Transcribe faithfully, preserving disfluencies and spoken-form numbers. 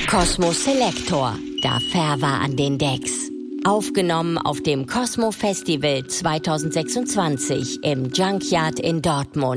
Cosmo Selector, da Färber an den Decks. Aufgenommen auf dem Cosmo Festival zwanzig sechsundzwanzig im Junkyard in Dortmund.